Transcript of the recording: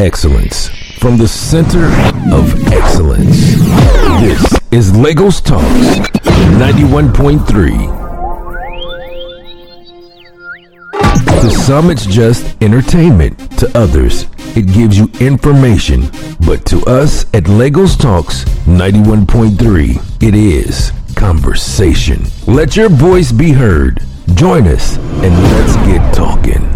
excellence from the center of excellence. This is Lagos Talks 91.3. To some, it's just entertainment. To others, it gives you information. But to us at Lagos Talks 91.3, it is conversation. Let your voice be heard. Join us and let's get talking.